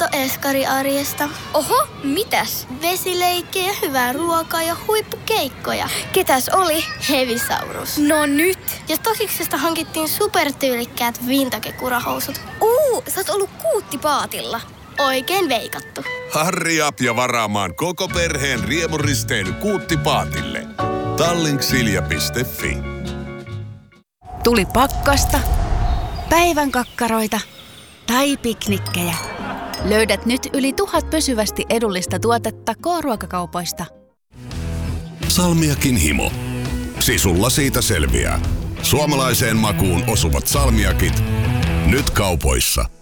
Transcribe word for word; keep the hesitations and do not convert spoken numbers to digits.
Eskari arjesta. Oho, mitäs? Vesileikkejä, hyvää ruokaa ja huippukeikkoja. Ketäs oli? Hevisaurus. No nyt. Ja Stokiksesta hankittiin supertyylikkäät vintage-kurahousut. Uu, sä oot ollut kuuttipaatilla. Oikein veikattu. Harri up ja varaamaan koko perheen riemuristeily Kuuttipaatille. Tallink.silja piste fi. Tuli pakkasta, päivän kakkaroita tai piknikkejä. Löydät nyt yli tuhat pysyvästi edullista tuotetta K-ruokakaupoista. Salmiakin himo. Sisulla siitä selviää. Suomalaiseen makuun osuvat salmiakit. Nyt kaupoissa.